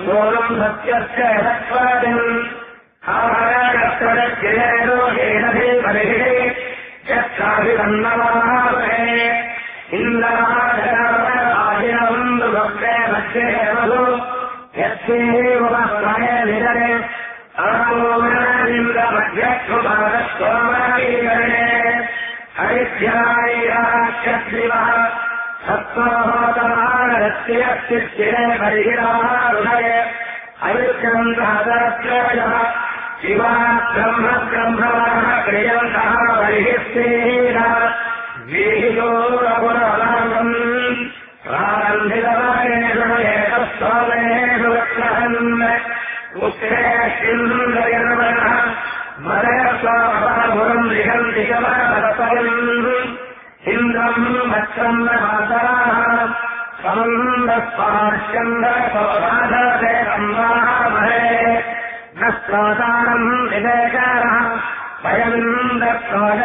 सोऽलम् सत्यस्य यथत्वादिम् आहारक्षरक्षेरोहेणभिपरिः यत्राभिवन्नवाहे इन्द्राजराजिनम् दुभक्ते मध्येवसु यस्येवमस्महे निदरे आमोमनानिन्द्रमध्यक्षुभागस्वमरीकरणे हरिध्यायैराक्षद्रिवः सत्त्वहोतमानरस्यस्तिष्ठिरे परिहिरारुणये अयुष्यन्द्रहदरत्रयः शिवा ब्रह्म ब्रह्मणः क्रियन्तः बहिस्तेन वीहितोरपुरलागम् प्रारम्भितवारेषु एकस्वामेषु वक्लहन् उत्क्रेष्टिन्द्रयर्वणः मदयस्वामपुरम् लिहन्ति कमलपरम् इन्द्रम् मत्सन्नमातराः समन्दस्पार्श्यन्दसौराधते सम्मामहे न स्त्रातारम् विवेकारः वयम् दत्त्वा